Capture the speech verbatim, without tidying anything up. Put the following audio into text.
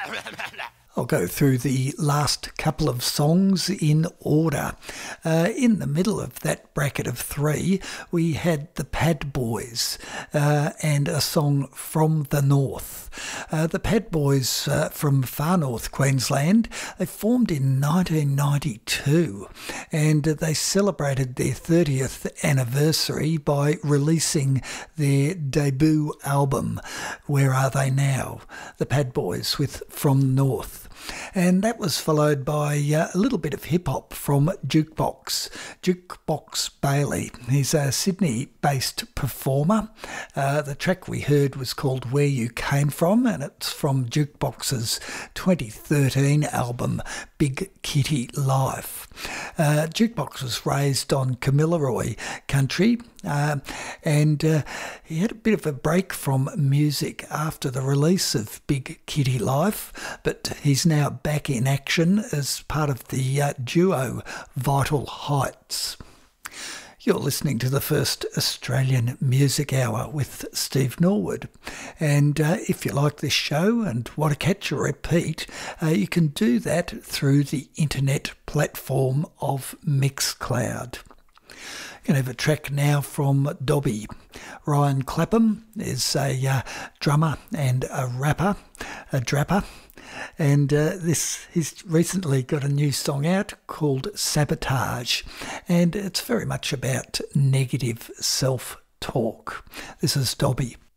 I'll go through the last couple of songs in order. Uh, in the middle of that bracket of three, we had the Pad Boys uh, and a song From the North. Uh, the Pad Boys uh, from far north Queensland, they formed in nineteen ninety-two and they celebrated their thirtieth anniversary by releasing their debut album, Where Are They Now? The Pad Boys with From the North. And that was followed by uh, a little bit of hip-hop from Jukebox. Jukebox Bailey. He's a Sydney-based performer. Uh, the track we heard was called Where You Came From, and it's from Jukebox's twenty thirteen album, Big Kitty Life. Uh, Jukebox was raised on Kamilaroi country, uh, and uh, he had a bit of a break from music after the release of Big Kitty Life, but he's now back in action as part of the uh, duo Vital Heights. You're listening to the first Australian Music Hour with Steve Norwood. And uh, if you like this show and want to catch a repeat, uh, you can do that through the internet platform of Mixcloud. Going to have a track now from Dobby. Ryan Clapham is a uh, drummer and a rapper, a drapper. And uh, this he's recently got a new song out called Sabotage, and it's very much about negative self-talk. This is Dobby.